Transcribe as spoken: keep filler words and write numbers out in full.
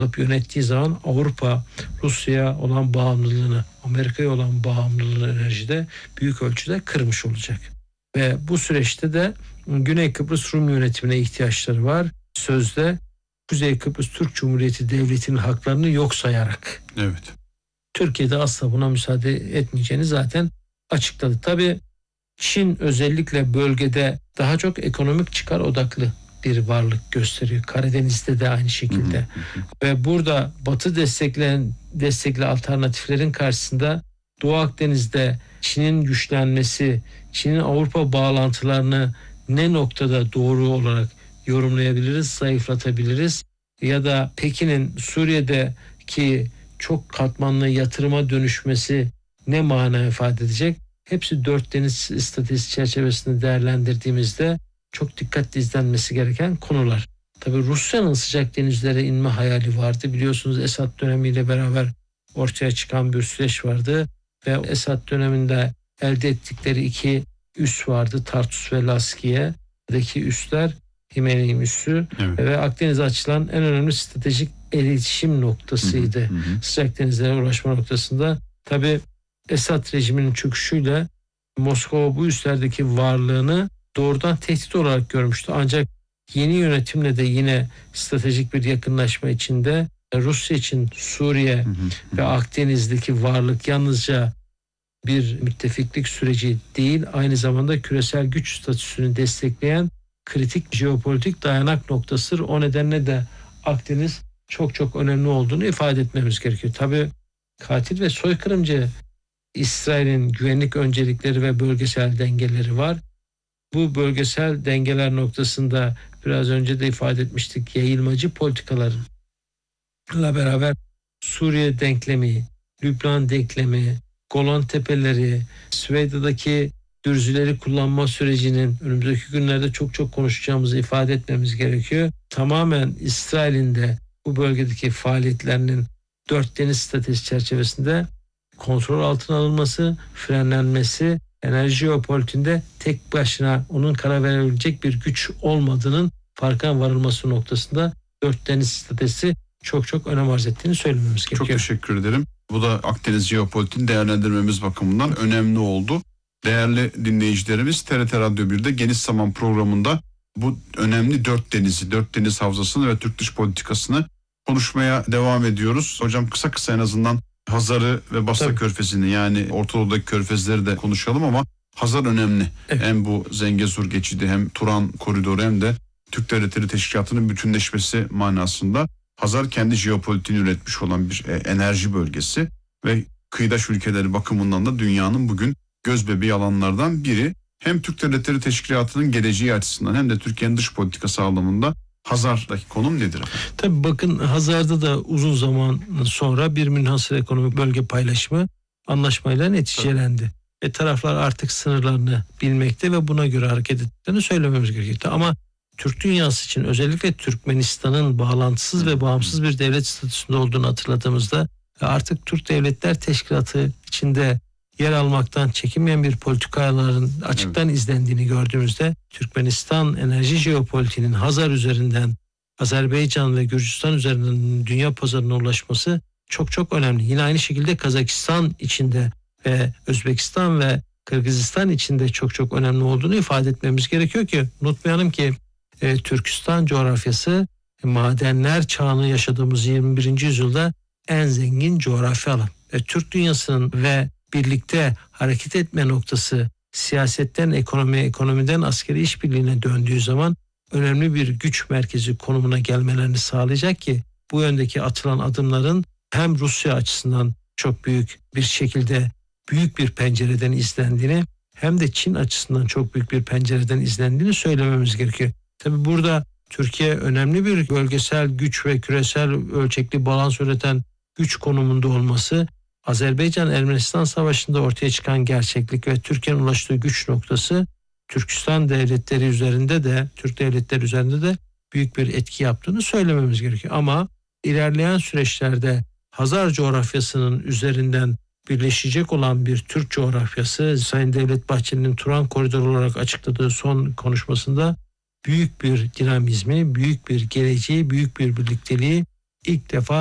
yönettiği zaman Avrupa Rusya'ya olan bağımlılığını, Amerika'ya olan bağımlılığını enerjide büyük ölçüde kırmış olacak. Ve bu süreçte de Güney Kıbrıs Rum yönetimine ihtiyaçları var. Sözde Kuzey Kıbrıs Türk Cumhuriyeti Devleti'nin haklarını yok sayarak. Evet. Türkiye'de asla buna müsaade etmeyeceğini zaten açıkladı. Tabii Çin özellikle bölgede daha çok ekonomik çıkar odaklı bir varlık gösteriyor. Karadeniz'de de aynı şekilde. Hı hı. Ve burada Batı destekleyen destekli alternatiflerin karşısında Doğu Akdeniz'de Çin'in güçlenmesi, Çin'in Avrupa bağlantılarını ne noktada doğru olarak yorumlayabiliriz, zayıflatabiliriz ya da Pekin'in Suriye'deki çok katmanlı yatırıma dönüşmesi ne mana ifade edecek? Hepsi dört deniz stratejisi çerçevesinde değerlendirdiğimizde çok dikkatli izlenmesi gereken konular. Tabii Rusya'nın sıcak denizlere inme hayali vardı. Biliyorsunuz Esad dönemiyle beraber ortaya çıkan bir süreç vardı. Ve Esad döneminde elde ettikleri iki üs vardı. Tartus ve Laskiye'deki üsler, Himeyim üssü, evet. Ve Akdeniz'e açılan en önemli stratejik iletişim noktasıydı. Hı hı hı. Sıcak denizlere ulaşma noktasında. Tabii Esad rejiminin çöküşüyle Moskova bu üslerdeki varlığını doğrudan tehdit olarak görmüştü. Ancak yeni yönetimle de yine stratejik bir yakınlaşma içinde Rusya için Suriye hı hı hı. ve Akdeniz'deki varlık yalnızca bir müttefiklik süreci değil, aynı zamanda küresel güç statüsünü destekleyen kritik jeopolitik dayanak noktasıdır. O nedenle de Akdeniz çok çok önemli olduğunu ifade etmemiz gerekiyor. Tabii katil ve soykırımcı İsrail'in güvenlik öncelikleri ve bölgesel dengeleri var. Bu bölgesel dengeler noktasında biraz önce de ifade etmiştik, yayılmacı politikalarla beraber Suriye denklemi, Lübnan denklemi, Golan Tepeleri, Süveyda'daki dürzüleri kullanma sürecinin önümüzdeki günlerde çok çok konuşacağımızı ifade etmemiz gerekiyor. Tamamen İsrail'in de bu bölgedeki faaliyetlerinin dört deniz stratejisi çerçevesinde kontrol altına alınması, frenlenmesi, enerji jeopolitiğinde tek başına onun karar verebilecek bir güç olmadığının farkına varılması noktasında dört deniz stratejisi çok çok önem arz ettiğini söylememiz gerekiyor. Çok teşekkür ederim. Bu da Akdeniz jeopolitiğini değerlendirmemiz bakımından önemli oldu. Değerli dinleyicilerimiz, T R T Radyo bir'de Geniş Zaman programında bu önemli dört denizi, dört deniz havzasını ve Türk dış politikasını konuşmaya devam ediyoruz. Hocam kısa kısa en azından Hazar'ı ve Basra Tabii. Körfezi'ni, yani Orta Doğu'daki körfezleri de konuşalım ama Hazar önemli. Evet. Hem bu Zengezur geçidi, hem Turan koridoru, hem de Türk Devletleri Teşkilatı'nın bütünleşmesi manasında Hazar kendi jeopolitiğini üretmiş olan bir enerji bölgesi ve kıyıdaş ülkeleri bakımından da dünyanın bugün gözbebeği alanlardan biri. Hem Türk Devletleri Teşkilatı'nın geleceği açısından hem de Türkiye'nin dış politikası anlamında Hazar'daki konum nedir? Tabii bakın, Hazar'da da uzun zaman sonra bir münhasır ekonomik bölge paylaşımı anlaşmayla neticelendi. Ve taraflar artık sınırlarını bilmekte ve buna göre hareket ettiklerini söylememiz gerekiyor. Ama Türk dünyası için özellikle Türkmenistan'ın bağlantısız ve bağımsız bir devlet statüsünde olduğunu hatırladığımızda artık Türk Devletler Teşkilatı içinde yer almaktan çekinmeyen bir politikaların açıktan evet. izlendiğini gördüğümüzde Türkmenistan enerji jeopolitiğinin Hazar üzerinden, Azerbaycan ve Gürcistan üzerinden dünya pazarına ulaşması çok çok önemli. Yine aynı şekilde Kazakistan içinde ve Özbekistan ve Kırgızistan içinde çok çok önemli olduğunu ifade etmemiz gerekiyor ki unutmayalım ki e, Türkistan coğrafyası e, madenler çağını yaşadığımız yirmi birinci yüzyılda en zengin coğrafya alan. E, Türk dünyasının ve birlikte hareket etme noktası siyasetten ekonomiye, ekonomiden askeri işbirliğine döndüğü zaman önemli bir güç merkezi konumuna gelmelerini sağlayacak ki bu yöndeki atılan adımların hem Rusya açısından çok büyük bir şekilde büyük bir pencereden izlendiğini hem de Çin açısından çok büyük bir pencereden izlendiğini söylememiz gerekiyor. Tabii burada Türkiye önemli bir bölgesel güç ve küresel ölçekli balans üreten güç konumunda olması, Azerbaycan-Ermenistan Savaşı'nda ortaya çıkan gerçeklik ve Türkiye'nin ulaştığı güç noktası Türkistan devletleri üzerinde de, Türk devletleri üzerinde de büyük bir etki yaptığını söylememiz gerekiyor. Ama ilerleyen süreçlerde Hazar coğrafyasının üzerinden birleşecek olan bir Türk coğrafyası, Sayın Devlet Bahçeli'nin Turan koridoru olarak açıkladığı son konuşmasında büyük bir dinamizmi, büyük bir geleceği, büyük bir birlikteliği ilk defa